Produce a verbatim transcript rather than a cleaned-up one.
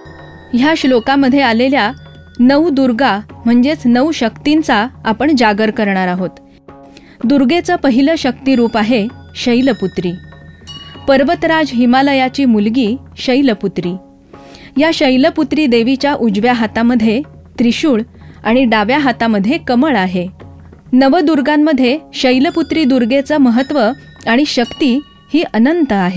ह्या श्लोकामध्ये आलेल्या नऊ दुर्गा म्हणजेच नऊ शक्तींचा आपण जागर करणार आहोत. दुर्गेचं पहिलं शक्तिरूप आहे शैलपुत्री. पर्वतराज हिमालयाची मुलगी शैलपुत्री. या शैलपुत्री देवीच्या उजव्या हातामध्ये त्रिशूळ आणि डाव्या हातामध्ये कमळ आहे. नवदुर्गांमध्ये शैलपुत्री दुर्गेचं महत्त्व आणि शक्ती ही अनंत आहे.